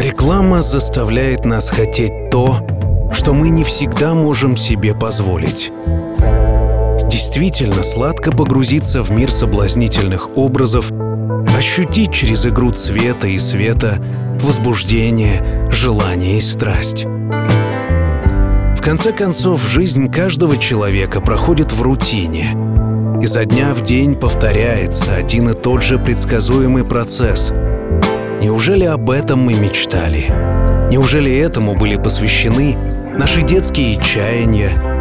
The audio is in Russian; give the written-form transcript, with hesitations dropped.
Реклама заставляет нас хотеть то, что мы не всегда можем себе позволить. Действительно сладко погрузиться в мир соблазнительных образов, ощутить через игру цвета и света возбуждение, желание и страсть. В конце концов, жизнь каждого человека проходит в рутине. Изо дня в день повторяется один и тот же предсказуемый процесс. Неужели об этом мы мечтали? Неужели этому были посвящены наши детские чаяния,